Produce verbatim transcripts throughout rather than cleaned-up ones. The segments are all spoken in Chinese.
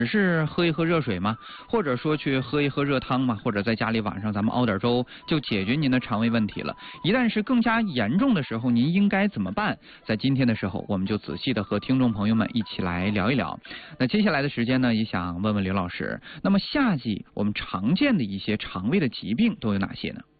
只是喝一喝热水吗？或者说去喝一喝热汤吗？或者在家里晚上咱们熬点粥就解决您的肠胃问题了？一旦是更加严重的时候，您应该怎么办？在今天的时候，我们就仔细的和听众朋友们一起来聊一聊。那接下来的时间呢，也想问问刘老师，那么夏季我们常见的一些肠胃的疾病都有哪些呢？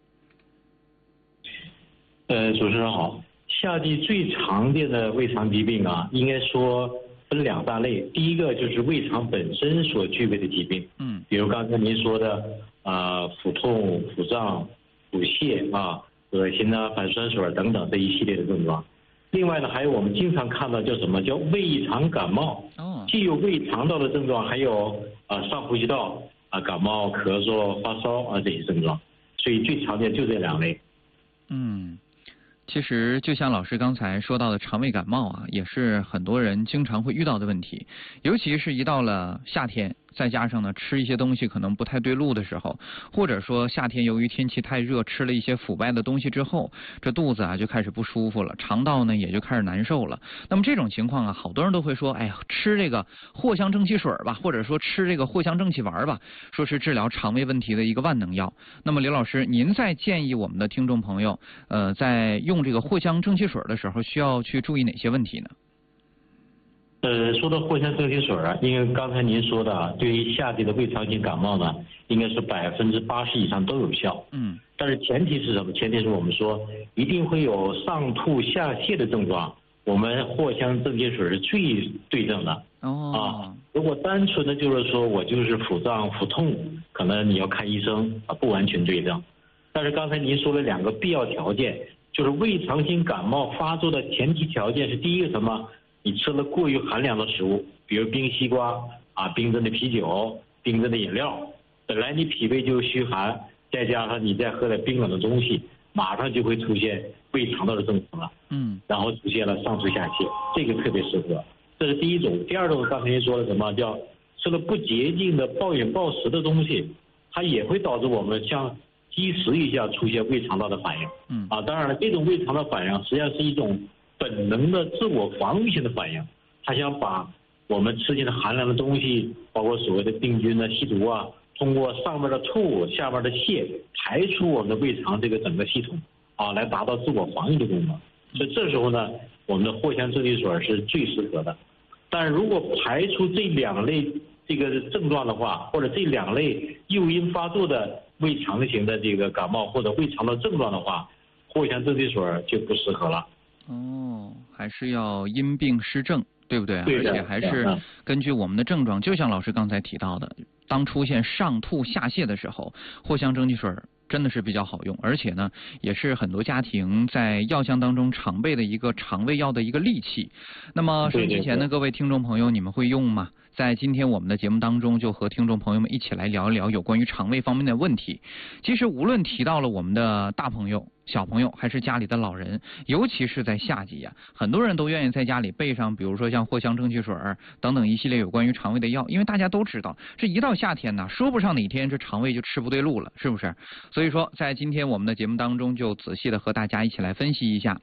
呃，主持人好，夏季最常见的胃肠疾病啊，应该说分两大类。第一个就是胃肠本身所具备的疾病，嗯，比如刚才您说的啊、呃，腹痛、腹胀、腹泻啊、恶心啊、反酸水等等这一系列的症状。另外呢，还有我们经常看到叫什么叫胃肠感冒，哦，既有胃肠道的症状，还有啊、呃、上呼吸道啊、感冒、咳嗽、发烧啊这些症状。所以最常见就这两类。 嗯。其实就像老师刚才说到的肠胃感冒啊，也是很多人经常会遇到的问题，尤其是一到了夏天，再加上呢吃一些东西可能不太对路的时候，或者说夏天由于天气太热，吃了一些腐败的东西之后，这肚子啊就开始不舒服了，肠道呢也就开始难受了。那么这种情况啊，好多人都会说，哎呀，吃这个藿香正气水吧，或者说吃这个藿香正气丸吧，说是治疗肠胃问题的一个万能药。那么刘老师，您在建议我们的听众朋友，呃，在用这个藿香正气水的时候，需要去注意哪些问题呢？ 呃，说到藿香正气水啊，因为刚才您说的啊，对于夏季的胃肠性感冒呢，应该是百分之八十以上都有效。嗯。但是前提是什么？前提是我们说一定会有上吐下泻的症状，我们藿香正气水是最对症的。哦。啊，如果单纯的就是说我就是腹胀、腹痛，可能你要看医生啊，不完全对症。但是刚才您说了两个必要条件，就是胃肠性感冒发作的前提条件是第一个什么？你吃了过于寒凉的食物，比如冰西瓜啊、冰镇的啤酒、冰镇的饮料，本来你脾胃就虚寒，再加上你再喝点冰冷的东西，马上就会出现胃肠道的症状了。嗯，然后出现了上吐下泻，这个特别适合。这是第一种。第二种，刚才您说了什么叫吃了不洁净的暴饮暴食的东西，它也会导致我们像积食一下出现胃肠道的反应。嗯，啊，当然了，这种胃肠道反应实际上是一种本能的自我防御性的反应，他想把我们吃进的寒凉的东西，包括所谓的病菌啊、细毒啊，通过上面的吐、下面的泻排出我们的胃肠这个整个系统啊，来达到自我防御的功能。所以这时候呢，我们的藿香正气水是最适合的。但如果排除这两类这个症状的话，或者这两类诱因发作的胃肠型的这个感冒或者胃肠道症状的话，藿香正气水就不适合了。 哦，还是要因病施症，对不对？ 对， 而且还是根据我们的症状，就像老师刚才提到的，当出现上吐下泻的时候，藿香正气水真的是比较好用，而且呢，也是很多家庭在药箱当中常备的一个肠胃药的一个利器。那么收音机前的各位听众朋友，你们会用吗？在今天我们的节目当中，就和听众朋友们一起来聊一聊有关于肠胃方面的问题。其实无论提到了我们的大朋友、小朋友，还是家里的老人，尤其是在夏季呀、啊，很多人都愿意在家里备上，比如说像藿香正气水等等一系列有关于肠胃的药，因为大家都知道，这一到夏天呢，说不上哪天这肠胃就吃不对路了，是不是？所以说，在今天我们的节目当中，就仔细的和大家一起来分析一下。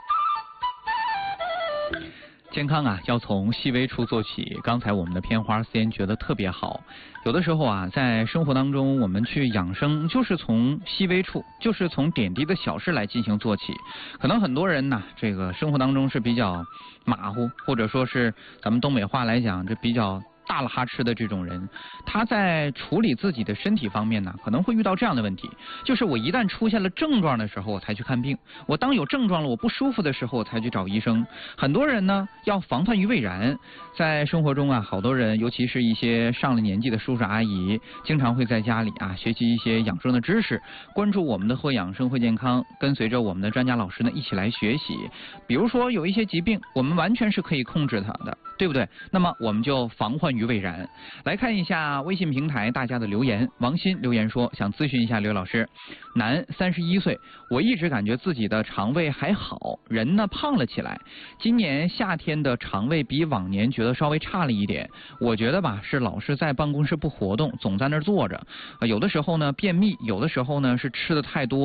健康啊，要从细微处做起。刚才我们的片花先觉得特别好，有的时候啊，在生活当中，我们去养生，就是从细微处，就是从点滴的小事来进行做起。可能很多人呢，这个生活当中是比较马虎，或者说是咱们东北话来讲，这比较大了哈吃的这种人，他在处理自己的身体方面呢，可能会遇到这样的问题，就是我一旦出现了症状的时候，我才去看病；我当有症状了，我不舒服的时候，我才去找医生。很多人呢，要防范于未然。在生活中啊，好多人，尤其是一些上了年纪的叔叔阿姨，经常会在家里啊学习一些养生的知识，关注我们的会养生会健康，跟随着我们的专家老师呢一起来学习。比如说有一些疾病，我们完全是可以控制它的，对不对？那么我们就防患于未然。来看一下微信平台大家的留言。王鑫留言说，想咨询一下刘老师，男，三十一岁，我一直感觉自己的肠胃还好，人呢胖了起来。今年夏天的肠胃比往年觉得稍微差了一点，我觉得吧是老是在办公室不活动，总在那儿坐着，有的时候呢便秘，有的时候呢是吃的太多，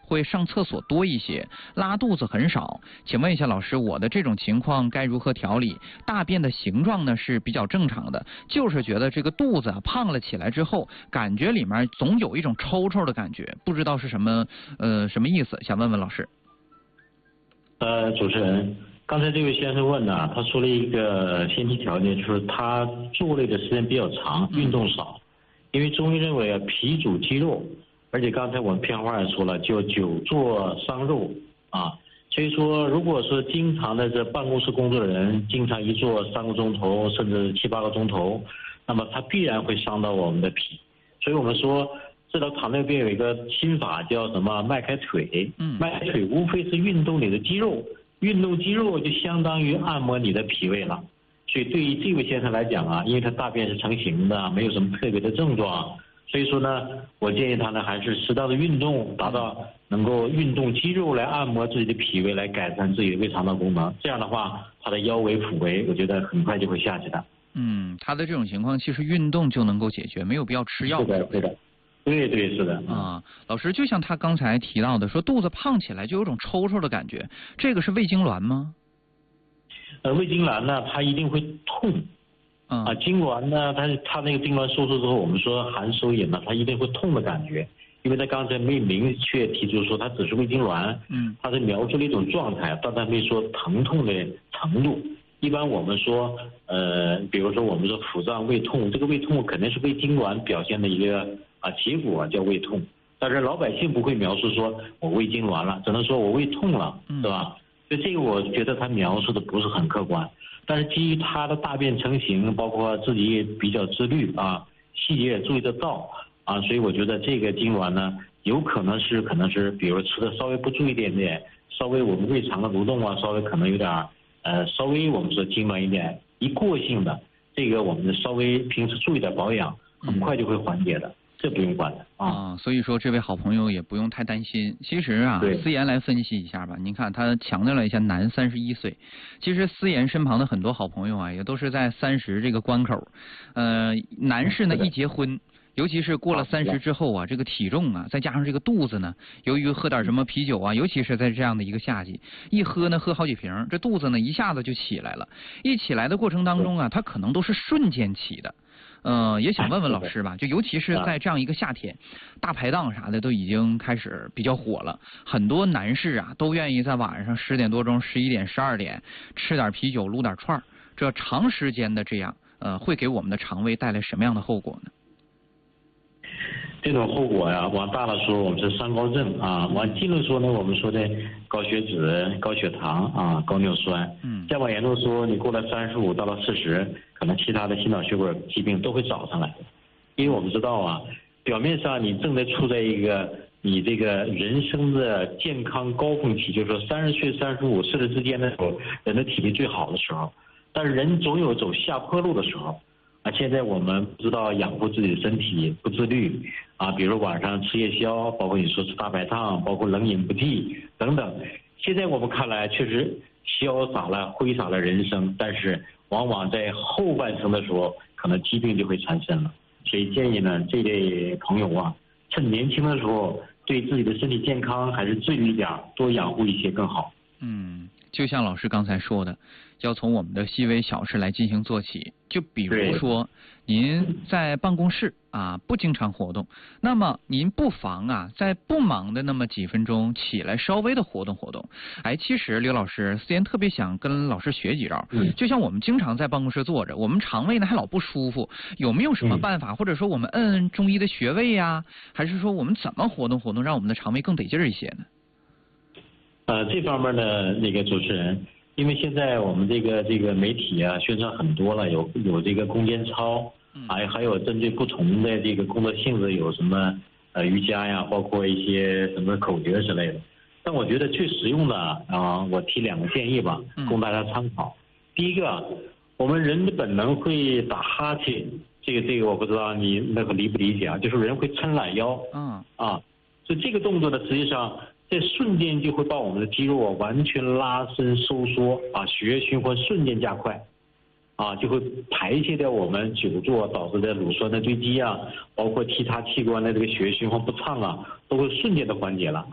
会上厕所多一些，拉肚子很少。请问一下老师，我的这种情况该如何调理？大便的形状呢是比较正常的，就是觉得这个肚子啊胖了起来之后，感觉里面总有一种抽抽的感觉，不知道是什么呃什么意思，想问问老师。 呃，主持人。刚才这位先生问呢，他说了一个先提条件，就是他坐累的时间比较长，运动少。因为中医认为啊，脾主肌肉，而且刚才我们片花也说了，就久坐伤肉啊。所以说，如果说经常的这办公室工作的人，经常一坐三个钟头，甚至七八个钟头，那么他必然会伤到我们的脾。所以我们说，治疗糖尿病有一个心法叫什么？迈开腿。嗯，迈开腿无非是运动你的肌肉。运动肌肉就相当于按摩你的脾胃了，所以对于这位先生来讲啊，因为他大便是成型的，没有什么特别的症状，所以说呢，我建议他呢还是适当的运动，达到能够运动肌肉来按摩自己的脾胃，来改善自己的胃肠道功能。这样的话，他的腰围、腹围，我觉得很快就会下去的。 嗯，他的这种情况其实运动就能够解决，没有必要吃药。 是的，对的。对对是的啊，老师，就像他刚才提到的，说肚子胖起来就有种抽抽的感觉，这个是胃痉挛吗？ 呃，胃痉挛呢，它一定会痛。啊，痉挛呢，它它那个痉挛收缩之后，我们说含收引呢，它一定会痛的感觉，因为他刚才没明确提出说它只是胃痉挛，嗯，它是描述了一种状态，但它没说疼痛的程度。一般我们说，呃，比如说我们说腹胀胃痛，这个胃痛肯定是胃痉挛表现的一个。啊，结果叫胃痛，但是老百姓不会描述说我胃痉挛了，只能说我胃痛了，是吧？所以这个我觉得他描述的不是很客观，但是基于他的大便成型，包括自己也比较自律啊，细节也注意得到啊，所以我觉得这个痉挛呢，有可能是可能是，比如吃的稍微不注意一点点，稍微我们胃肠的蠕动啊，稍微可能有点呃，稍微我们说痉挛一点，一过性的，这个我们稍微平时注意点保养，很快就会缓解的。这不用管的啊、 哦，所以说这位好朋友也不用太担心。其实啊，思妍来分析一下吧。您看他强调了一下男三十一岁，其实思妍身旁的很多好朋友啊，也都是在三十这个关口。呃，男士呢一结婚，尤其是过了三十之后啊，这个体重啊，再加上这个肚子呢，由于喝点什么啤酒啊，尤其是在这样的一个夏季，一喝呢喝好几瓶，这肚子呢一下子就起来了。一起来的过程当中啊，他可能都是瞬间起的。呃，也想问问老师吧，就尤其是在这样一个夏天，大排档啥的都已经开始比较火了，很多男士啊都愿意在晚上十点多钟、十一点、十二点吃点啤酒、撸点串儿，这长时间的这样，呃，会给我们的肠胃带来什么样的后果呢？ 这种后果呀，往大了说，我们是三高症啊；往近了说呢，我们说的高血脂、高血糖啊、高尿酸。嗯。再往严重说，你过了三十五到了四十，可能其他的心脑血管疾病都会找上来。因为我们知道啊，表面上你正在处在一个你这个人生的健康高峰期，就是说三十岁、三十五、四十之间的时候，人的体力最好的时候。但是人总有走下坡路的时候。啊，现在我们不知道养护自己的身体，不自律啊，比如晚上吃夜宵，包括你说吃大排档，包括冷饮不忌等等。现在我们看来确实潇洒了、挥洒了人生，但是往往在后半生的时候，可能疾病就会缠身了。所以建议呢，这类朋友啊，趁年轻的时候，对自己的身体健康还是自律一点，多养护一些更好。 嗯，就像老师刚才说的，要从我们的细微小事来进行做起。就比如说，您在办公室啊不经常活动，那么您不妨啊在不忙的那么几分钟起来稍微的活动活动。哎，其实刘老师，思妍特别想跟老师学几招。嗯。就像我们经常在办公室坐着，我们肠胃呢还老不舒服，有没有什么办法？嗯、或者说我们摁摁中医的穴位呀，还是说我们怎么活动活动，让我们的肠胃更得劲儿一些呢？ 呃，这方面的那个主持人。因为现在我们这个这个媒体啊宣传很多了，有有这个攻坚操，还还有针对不同的这个工作性质有什么呃瑜伽呀，包括一些什么口诀之类的。但我觉得最实用的啊，我提两个建议吧，供大家参考。第一个，我们人的本能会打哈欠，这个这个我不知道你那个理不理解啊，就是人会抻懒腰，嗯啊，所以这个动作呢，实际上。这瞬间就会把我们的肌肉啊完全拉伸收缩啊，血液循环瞬间加快，啊，就会排泄掉我们久坐导致的乳酸的堆积啊，包括其他器官的这个血液循环不畅啊，都会瞬间的缓解了啊。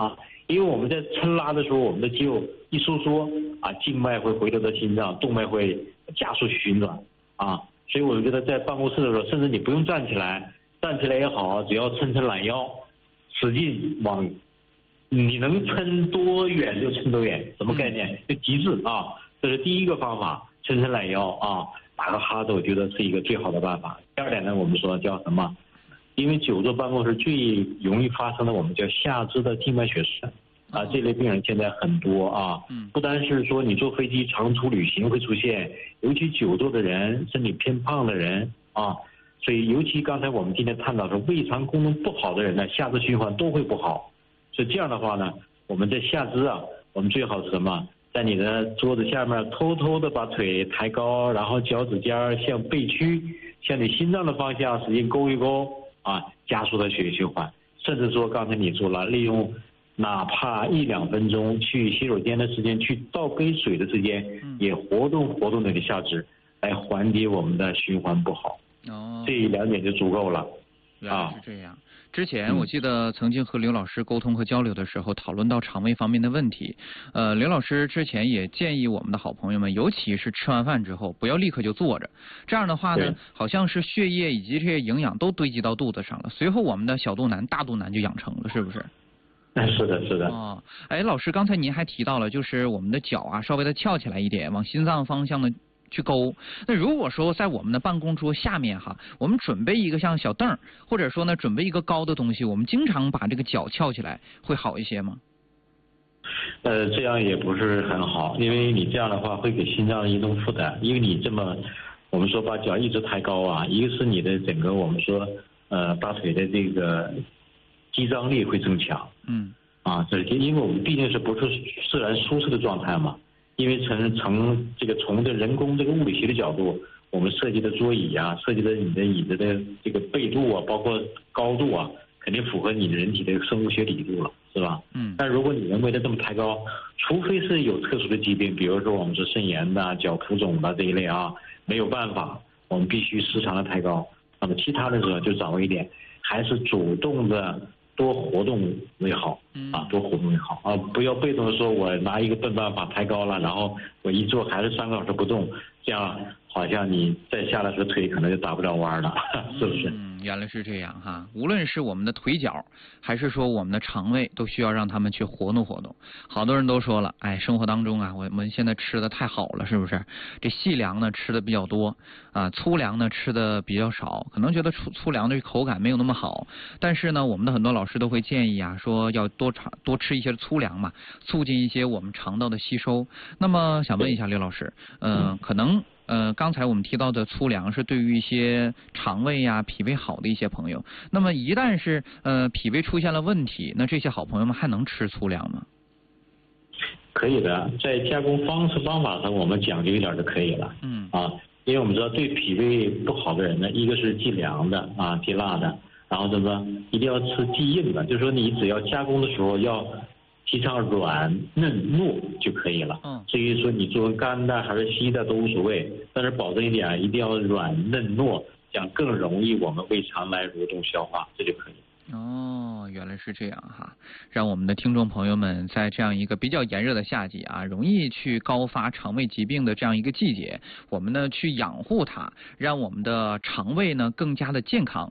因为我们在抻拉的时候，我们的肌肉一收缩啊，静脉会回流到心脏，动脉会加速去旋转啊，所以我觉得在办公室的时候，甚至你不用站起来，站起来也好，只要抻抻懒腰，使劲往，你能抻多远就抻多远，什么概念？就极致啊，这是第一个方法，抻抻懒腰啊，打个哈子，我觉得是一个最好的办法。第二点呢，我们说叫什么？因为久坐办公室最容易发生的，我们叫下肢的静脉血栓啊，这类病人现在很多啊。不单是说你坐飞机长途旅行会出现，尤其久坐的人、身体偏胖的人啊，所以尤其刚才我们今天探讨说胃肠功能不好的人呢，下肢循环都会不好。所以这样的话呢，我们在下肢啊，我们最好是什么？在你的桌子下面偷偷的把腿抬高，然后脚趾尖向背屈，向你心脏的方向使劲勾一勾。啊，加速的血液循环，甚至说刚才你说了，利用哪怕一两分钟去洗手间的时间，去倒杯水的时间，也活动活动那个下肢，来缓解我们的循环不好。哦，这两点就足够了。 原来是这样。之前我记得曾经和刘老师沟通和交流的时候，讨论到肠胃方面的问题。呃，刘老师之前也建议我们的好朋友们，尤其是吃完饭之后，不要立刻就坐着。这样的话呢，好像是血液以及这些营养都堆积到肚子上了，随后我们的小肚腩、大肚腩就养成了，是不是？ 是的，是的。 哦，哎，老师，刚才您还提到了，就是我们的脚啊，稍微的翘起来一点，往心脏方向的去勾。那如果说在我们的办公桌下面哈，我们准备一个像小凳，或者说呢准备一个高的东西，我们经常把这个脚翘起来，会好一些吗？ 呃，这样也不是很好，因为你这样的话会给心脏一种负担，因为你这么，我们说把脚一直抬高啊，一个是你的整个我们说呃大腿的这个肌张力会增强，嗯，啊，这是因为我们毕竟是不是自然舒适的状态嘛。因为从从这个从这人工这个物理学的角度，我们设计的桌椅啊，设计的你的椅子的这个背度啊，包括高度啊，肯定符合你的人体的生物学理度了，是吧？嗯。但如果你人为的这么抬高，除非是有特殊的疾病，比如说我们是肾炎的、脚浮肿的这一类啊，没有办法，我们必须时常的抬高。那么其他的时候就掌握一点，还是主动的。多活动为好啊，多活动为好啊！不要被动的说，我拿一个笨办法抬高了，然后我一坐还是三个小时不动，这样好像你再下来时腿可能就打不了弯了，是不是？ 嗯，原来是这样哈。无论是我们的腿脚，还是说我们的肠胃，都需要让他们去活动活动。好多人都说了，哎，生活当中啊，我们现在吃的太好了，是不是？这细粮呢吃的比较多啊，粗粮呢吃的比较少，可能觉得粗粗粮的口感没有那么好。但是呢，我们的很多老师都会建议啊，说要多尝多吃一些粗粮嘛，促进一些我们肠道的吸收。那么想问一下刘老师，嗯、呃，可能。呃，刚才我们提到的粗粮是对于一些肠胃呀、脾胃好的一些朋友。那么一旦是呃脾胃出现了问题，那这些好朋友们还能吃粗粮吗？ 可以的，在加工方式方法上我们讲究一点就可以了。嗯。啊，因为我们知道对脾胃不好的人呢，一个是忌凉的啊，忌辣的，然后什么一定要吃忌硬的，就是说你只要加工的时候要。提倡软嫩糯就可以了。嗯。至于说你做干的还是稀的都无所谓，但是保证一点，一定要软嫩糯，这样更容易我们胃肠来蠕动消化，这就可以。 哦，原来是这样哈，让我们的听众朋友们在这样一个比较炎热的夏季啊，容易去高发肠胃疾病的这样一个季节，我们呢去养护它，让我们的肠胃呢更加的健康。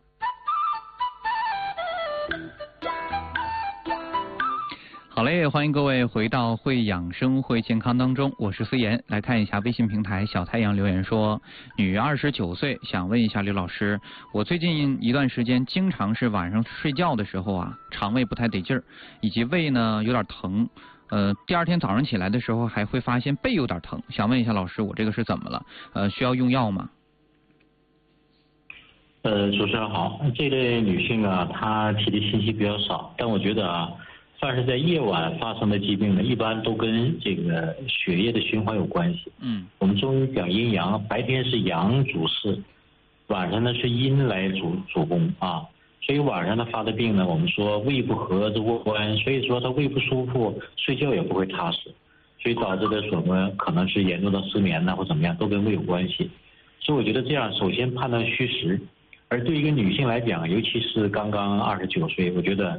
好嘞，欢迎各位回到会养生会健康当中，我是思妍。来看一下微信平台小太阳留言说，女二十九岁，想问一下刘老师，我最近一段时间经常是晚上睡觉的时候啊，肠胃不太得劲儿，以及胃呢有点疼，呃，第二天早上起来的时候还会发现背有点疼，想问一下老师，我这个是怎么了？呃，需要用药吗？ 呃，主持人好，这类女性啊，她提的信息比较少，但我觉得啊。凡是在夜晚发生的疾病呢，一般都跟这个血液的循环有关系。嗯，我们中医讲阴阳，白天是阳主事，晚上呢是阴来主主攻啊。所以晚上呢发的病呢，我们说胃不和之过关，所以说他胃不舒服，睡觉也不会踏实，所以导致的什么可能是严重的失眠呐或怎么样，都跟胃有关系。所以我觉得这样，首先判断虚实。而对一个女性来讲，尤其是刚刚二十九岁，我觉得。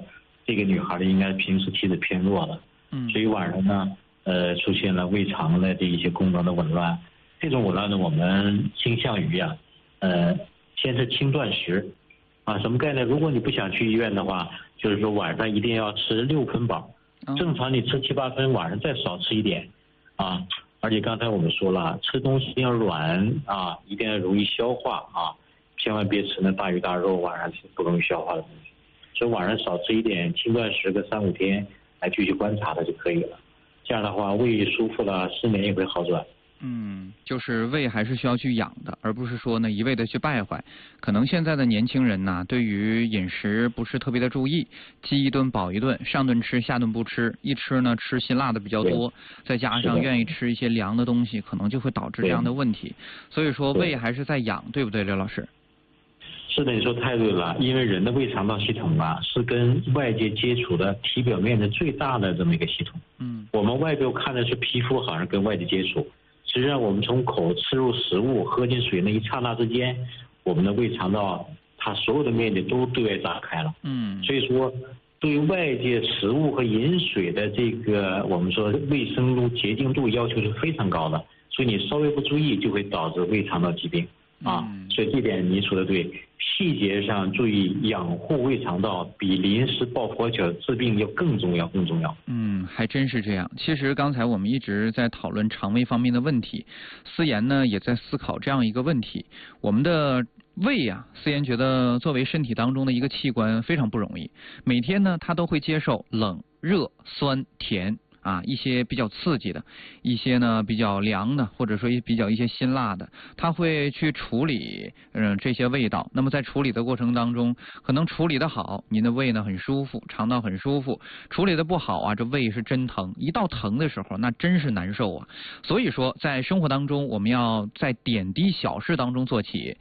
这个女孩呢应该平时体质偏弱的，嗯，所以晚上呢，呃，出现了胃肠的这一些功能的紊乱。这种紊乱呢，我们倾向于啊，呃，先是轻断食，啊，什么概念？如果你不想去医院的话，就是说晚上一定要吃六分饱，正常你吃七八分，晚上再少吃一点，啊，而且刚才我们说了，吃东西要软啊，一定要容易消化啊，千万别吃那大鱼大肉，晚上是不容易消化的东西。所以晚上少吃一点，轻断食个三五天，来继续观察它就可以了。这样的话，胃舒服了，失眠也会好转。 嗯，就是胃还是需要去养的，而不是说呢一味的去败坏。可能现在的年轻人呢，对于饮食不是特别的注意，饥一顿饱一顿，上顿吃下顿不吃，一吃呢吃辛辣的比较多，再加上愿意吃一些凉的东西，可能就会导致这样的问题。所以说胃还是在养，对不对，刘老师？ 是的，你说太对了，因为人的胃肠道系统啊，是跟外界接触的体表面的最大的这么一个系统。嗯，我们外表看的是皮肤好像跟外界接触。实际上，我们从口吃入食物、喝进水那一刹那之间，我们的胃肠道它所有的面积都对外打开了。嗯，所以说，对于外界食物和饮水的这个我们说卫生度、洁净度要求是非常高的，所以你稍微不注意就会导致胃肠道疾病啊。所以这点您说的对，细节上注意养护胃肠道，比临时抱佛脚治病要更重要，更重要。 嗯，还真是这样。其实刚才我们一直在讨论肠胃方面的问题，思妍呢也在思考这样一个问题：我们的胃啊，思妍觉得作为身体当中的一个器官非常不容易，每天呢它都会接受冷、热、酸、甜。啊，一些比较刺激的，一些呢比较凉的，或者说比较一些辛辣的，它会去处理嗯这些味道。那么在处理的过程当中，可能处理的好，您的胃呢很舒服，肠道很舒服；处理的不好啊，这胃是真疼，一到疼的时候，那真是难受啊。所以说，在生活当中，我们要在点滴小事当中做起。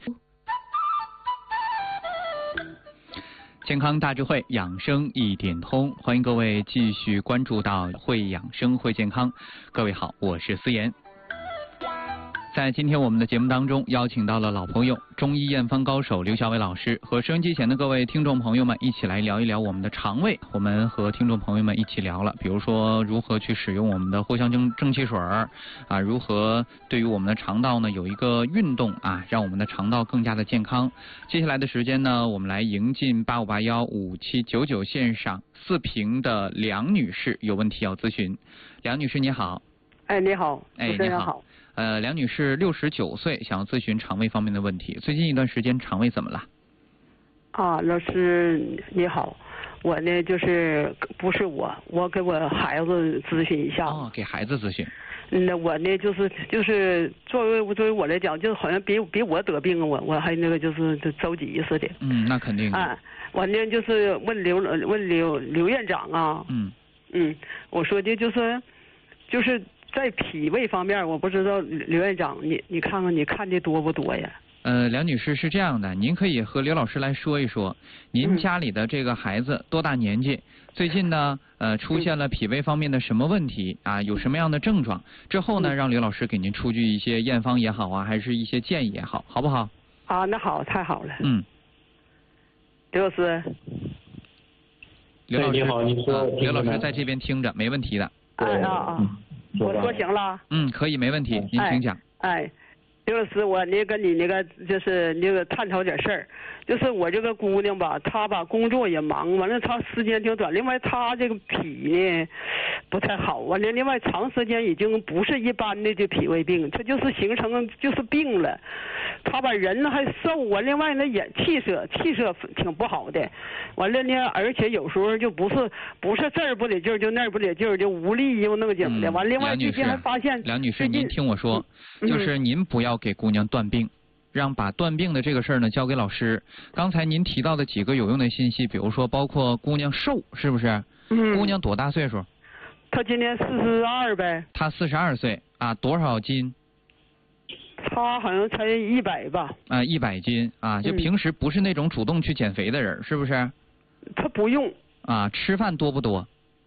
健康大智慧，养生一点通，欢迎各位继续关注到会养生会健康。各位好，我是思妍。在今天我们的节目当中，邀请到了老朋友中医验方高手刘小伟老师，和收音机前的各位听众朋友们一起来聊一聊我们的肠胃。我们和听众朋友们一起聊了，比如说如何去使用我们的藿香正正气水儿啊，如何对于我们的肠道呢有一个运动啊，让我们的肠道更加的健康。接下来的时间呢，我们来迎进八五八幺五七九九线上四平的梁女士有问题要咨询。梁女士你好。 哎，你好， 哎，你好。呃，梁女士六十九岁，想要咨询肠胃方面的问题。最近一段时间肠胃怎么了？ 啊，老师你好，我呢就是不是我，我给我孩子咨询一下。 哦，给孩子咨询。 嗯，那我呢就是就是作为作为我来讲，就好像比比我得病，我我还那个就是就着急似的。 嗯，那肯定。 啊，我呢就是问刘问刘刘院长啊。嗯。嗯，我说的就是就是。在脾胃方面，我不知道刘院长，你你看看你看的多不多呀？ 呃，梁女士是这样的，您可以和刘老师来说一说，您家里的这个孩子多大年纪？最近呢，呃，出现了脾胃方面的什么问题啊？有什么样的症状？之后呢，让刘老师给您出具一些验方也好啊，还是一些建议也好，好不好？ 啊，那好，太好了。 嗯。 刘老师。 刘老师， 你好，你说。 啊、刘老师在这边听着，没问题的。 哎啊啊。嗯我说行了， 嗯，可以，没问题，您请讲。 哎，哎刘老师，我呢跟你那个就是那个探讨点事儿，就是我这个姑娘吧，她吧工作也忙，完了她时间挺短，另外她这个脾呢不太好，完了另外长时间已经不是一般的这脾胃病，她就是形成就是病了，她把人还瘦啊，另外呢也气色气色挺不好的，完了呢而且有时候就不是不是这儿不得劲儿，就那儿不得劲儿，就无力又那个劲的，完了另外最近还发现。 梁女士，您听我说，就是您不要给姑娘断病，让把断病的这个事儿呢交给老师。刚才您提到的几个有用的信息，比如说包括姑娘瘦，是不是？嗯。姑娘多大岁数？ 她今年四十二呗。 她四十二岁啊，多少斤？ 她好像才一百吧。 啊，一百斤啊，就平时不是那种主动去减肥的人，是不是？ 她不用。 啊，吃饭多不多？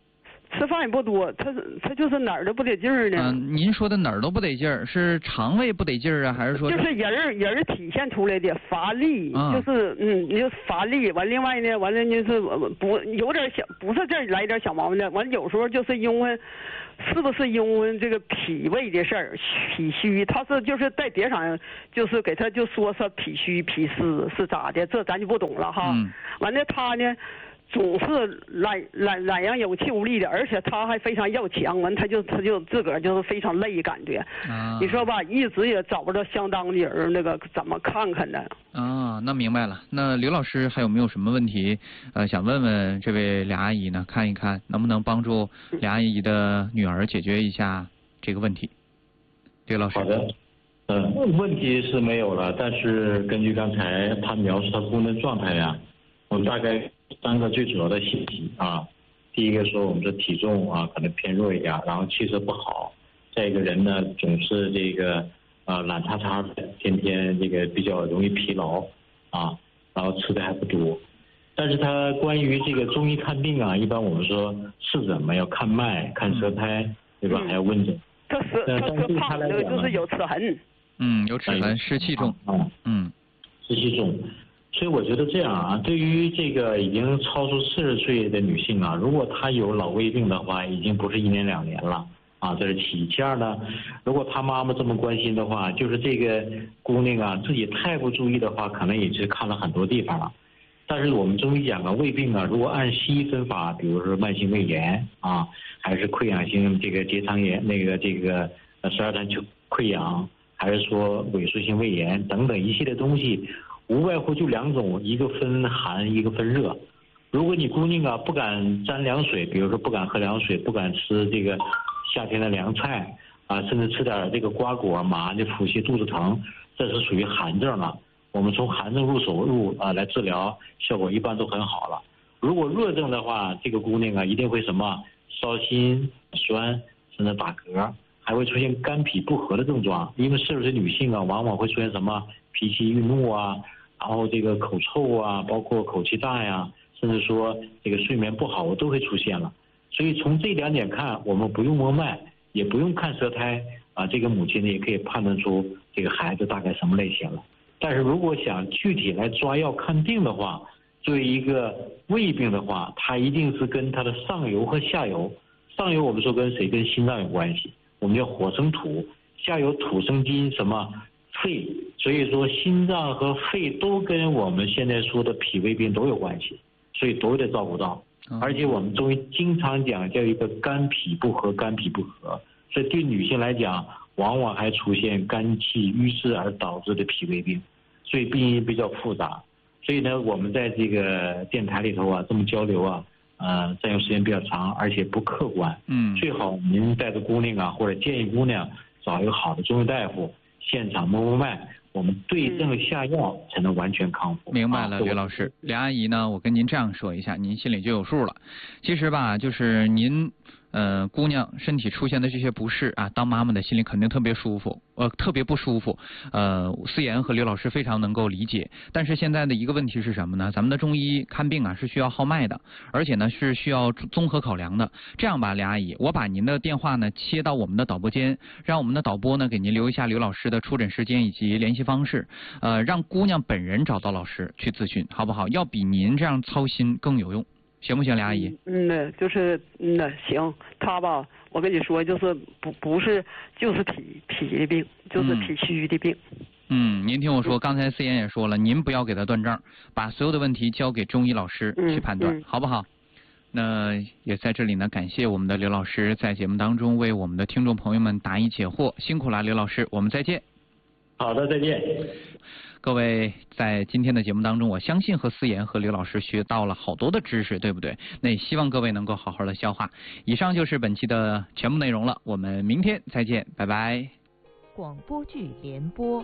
吃饭也不多，他他就是哪儿都不得劲儿呢。 嗯，您说的哪儿都不得劲儿，是肠胃不得劲儿啊，还是说？ 就是人儿人儿体现出来的乏力，啊、就是嗯，就乏力。完，另外呢，完了就是不有点小，不是这儿来点小毛病的。完，有时候就是因为，是不是因为这个脾胃的事儿，脾虚？他是就是在碟上，就是给他就说是脾虚脾湿是咋的，这咱就不懂了哈。嗯、完了他呢？总是懒懒懒洋有气无力的，而且他还非常要强，完他就他就自个儿就是非常累感觉。啊、你说吧，一直也找不着相当的人，那个怎么看看呢？ 啊，那明白了。那刘老师还有没有什么问题？呃，想问问这位梁阿姨呢？看一看能不能帮助梁阿姨的女儿解决一下这个问题。刘老师。 好的。嗯、呃，问题是没有了，但是根据刚才他描述他功能状态呀，我们大概。三个最主要的信息啊，第一个说我们的体重啊可能偏弱一点，然后气色不好，再一个人呢总是这个啊懒叉叉的，天天这个比较容易疲劳啊，然后吃的还不多。但是他关于这个中医看病啊，一般我们说是诊嘛要看脉、看舌苔，对吧？嗯、还要问诊。 他是他是胖的，就是有齿痕。 嗯，有齿痕，湿气重。 啊，嗯，湿气重。所以我觉得这样啊，对于这个已经超出四十岁的女性啊，如果她有老胃病的话，已经不是一年两年了啊，这是其一。其二呢，如果她妈妈这么关心的话，就是这个姑娘啊自己太不注意的话，可能也是看了很多地方了。但是我们中医讲啊，胃病啊，如果按西医分法，比如说慢性胃炎啊，还是溃疡性这个结肠炎，那个这个十二指肠溃疡，还是说萎缩性胃炎等等一系列东西。无外乎就两种，一个分寒，一个分热。如果你姑娘啊不敢沾凉水，比如说不敢喝凉水，不敢吃这个夏天的凉菜啊，甚至吃点这个瓜果，马上就腹泻、肚子疼，这是属于寒症了。我们从寒症入手入啊来治疗，效果一般都很好了。如果热症的话，这个姑娘啊一定会什么烧心、酸，甚至打嗝，还会出现肝脾不和的症状。因为四十岁女性啊，往往会出现什么脾气郁怒啊。然后这个口臭啊，包括口气大呀，甚至说这个睡眠不好，都会出现了。所以从这两点看，我们不用摸脉，也不用看舌苔啊，这个母亲呢也可以判断出这个孩子大概什么类型了。但是如果想具体来抓药看病的话，作为一个胃病的话，它一定是跟它的上游和下游。上游我们说跟谁？跟心脏有关系，我们叫火生土；下游土生金，什么？肺，所以说心脏和肺都跟我们现在说的脾胃病都有关系，所以都得照顾到。而且我们中医经常讲叫一个肝脾不和，肝脾不和，所以对女性来讲，往往还出现肝气郁滞而导致的脾胃病，所以病因比较复杂。所以呢，我们在这个电台里头啊，这么交流啊，呃，占用时间比较长，而且不客观。嗯，最好您带着姑娘啊，或者建议姑娘找一个好的中医大夫。现场摸摸脉，我们对症下药才能完全康复。 明白了，刘老师。梁阿姨呢，我跟您这样说一下，您心里就有数了。其实吧，就是您呃姑娘身体出现的这些不适啊，当妈妈的心里肯定特别舒服，呃特别不舒服。呃，思妍和刘老师非常能够理解。但是现在的一个问题是什么呢？咱们的中医看病啊是需要号脉的，而且呢是需要综合考量的。这样吧，梁阿姨，我把您的电话呢切到我们的导播间，让我们的导播呢给您留一下刘老师的出诊时间以及联系方式，呃，让姑娘本人找到老师去咨询，好不好？要比您这样操心更有用。行不行，梁阿姨？ 嗯呢，就是嗯呢，行。他吧，我跟你说，就是不不是就是脾脾的病，就是脾虚的病。 嗯，您听我说，刚才思妍也说了，您不要给他断症，把所有的问题交给中医老师去判断，嗯嗯、好不好？那也在这里呢，感谢我们的刘老师在节目当中为我们的听众朋友们答疑解惑，辛苦了，刘老师，我们再见。 好的，再见。 各位在今天的节目当中，我相信和思妍和刘老师学到了好多的知识，对不对？那也希望各位能够好好的消化。以上就是本期的全部内容了，我们明天再见，拜拜。 广播剧联播。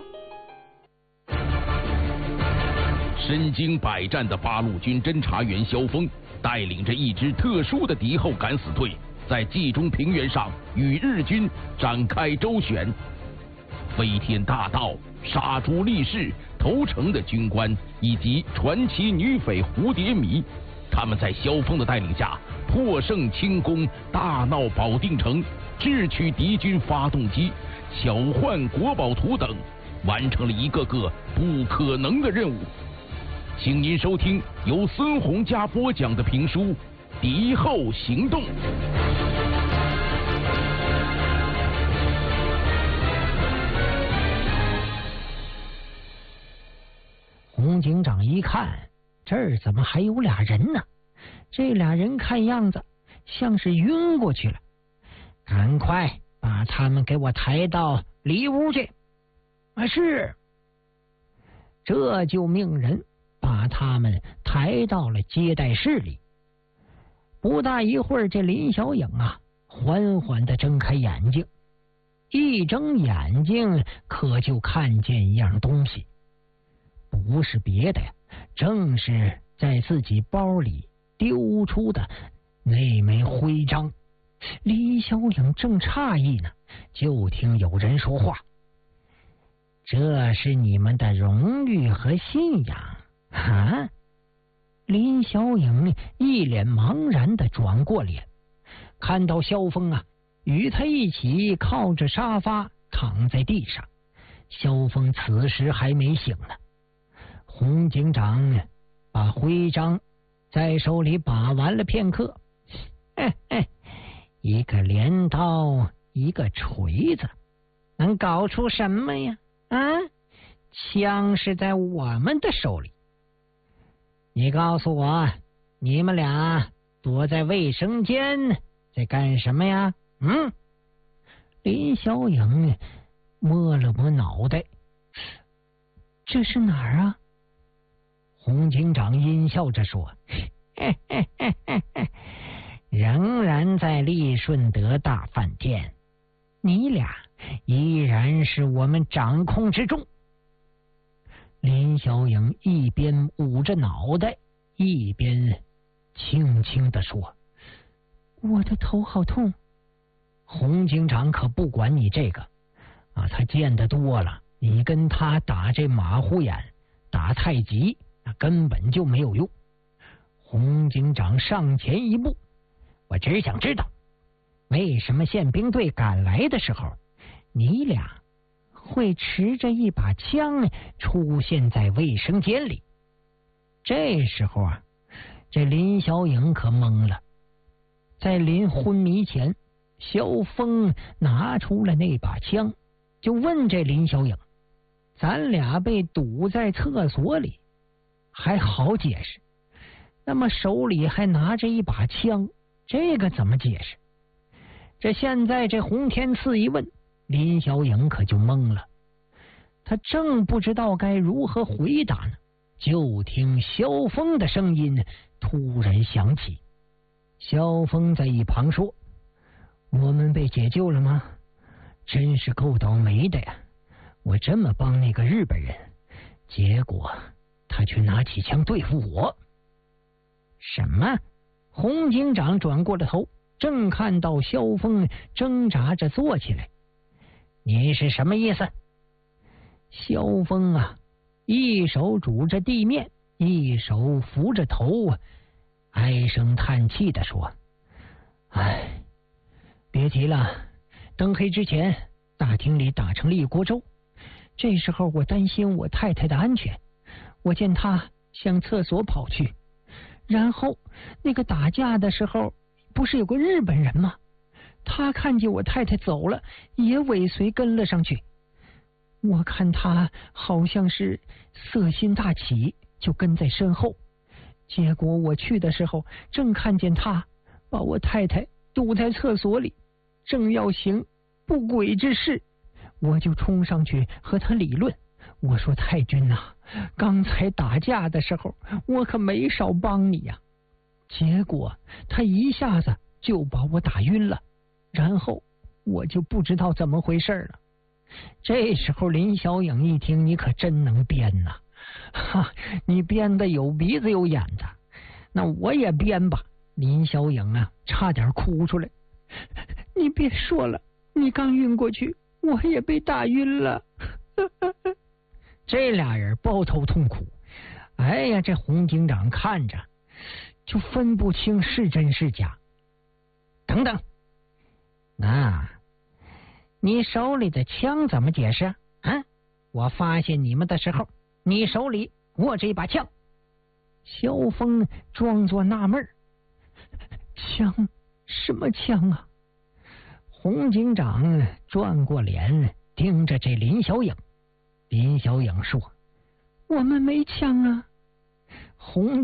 身经百战的八路军侦察员萧峰，带领着一支特殊的敌后敢死队，在冀中平原上与日军展开周旋。飞天大盗、杀猪立士、投诚的军官以及传奇女匪蝴蝶迷，他们在萧峰的带领下， 获胜轻功，大闹保定城，智取敌军发动机，巧换国宝图等，完成了一个个不可能的任务。请您收听由孙洪佳播讲的评书《敌后行动》。 洪警长一看，这儿怎么还有俩人呢？这俩人看样子像是晕过去了，赶快把他们给我抬到里屋去。啊，是。这就命人把他们抬到了接待室里。不大一会儿，这林小影啊，缓缓地睁开眼睛，一睁眼睛可就看见一样东西。不是别的呀，正是在自己包里丢出的那枚徽章。李小影正诧异呢，就听有人说话：“这是你们的荣誉和信仰啊！”林小影一脸茫然的转过脸，看到萧峰啊，与他一起靠着沙发躺在地上。萧峰此时还没醒呢。洪警长把徽章在手里把玩了片刻，嘿嘿，一个镰刀，一个锤子，能搞出什么呀？啊，枪是在我们的手里。你告诉我，你们俩躲在卫生间在干什么呀？嗯？林小影摸了摸脑袋，这是哪儿啊？洪警长阴笑着说：“嘿嘿嘿嘿嘿，仍然在利顺德大饭店，你俩依然是我们掌控之中。”林小影一边捂着脑袋，一边轻轻地说：“我的头好痛。”洪警长可不管你这个啊，他见得多了，你跟他打这马虎眼，打太极，那根本就没有用。洪警长上前一步：“我只想知道，为什么宪兵队赶来的时候，你俩会持着一把枪出现在卫生间里？”这时候啊，这林小影可懵了。在临昏迷前，萧峰拿出了那把枪，就问这林小影：“咱俩被堵在厕所里还好解释，那么手里还拿着一把枪，这个怎么解释？”这现在这洪天赐一问，林小影可就懵了，他正不知道该如何回答呢，就听萧峰的声音突然响起。萧峰在一旁说：“我们被解救了吗？真是够倒霉的呀！我这么帮那个日本人，结果他却拿起枪对付我。”什么？洪警长转过了头，正看到萧峰挣扎着坐起来。你是什么意思？萧峰啊，一手拄着地面，一手扶着头，唉声叹气地说：“唉，别提了，灯黑之前，大厅里打成了一锅粥。这时候我担心我太太的安全，我见她向厕所跑去，然后那个打架的时候，不是有个日本人吗？他看见我太太走了，也尾随跟了上去。我看他好像是色心大起，就跟在身后。结果我去的时候，正看见他把我太太堵在厕所里，正要行不轨之事，我就冲上去和他理论。我说：太君呐、啊，刚才打架的时候，我可没少帮你呀、啊。结果他一下子就把我打晕了，然后我就不知道怎么回事了。这时候林小影一听，你可真能编呐、啊！哈，你编的有鼻子有眼的，那我也编吧。林小影啊，差点哭出来。你别说了，你刚晕过去，我也被打晕了。这俩人抱头痛哭。哎呀，这洪警长看着就分不清是真是假， 等等，那你手里的枪怎么解释啊？啊，我发现你们的时候，你手里握着一把枪。萧峰装作纳闷儿，枪？什么枪啊？洪警长转过脸盯着这林小影。林小影说：“我们没枪啊。”洪